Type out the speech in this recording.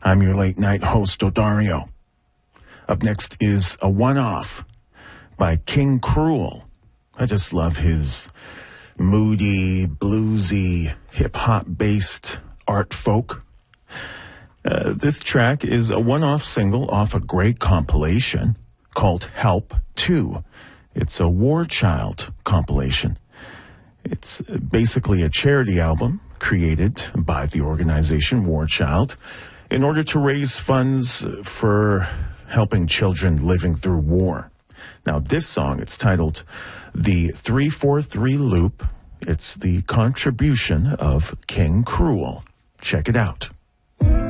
I'm your late night host, Odario. Up next is a one-off by King Cruel. I just love his moody, bluesy, hip-hop based art folk. This track is a one-off single off a great compilation called Help 2. It's a War Child compilation. It's basically a charity album created by the organization War Child in order to raise funds for helping children living through war. Now, this song, it's titled The 343 Loop. It's the contribution of King Cruel. Check it out.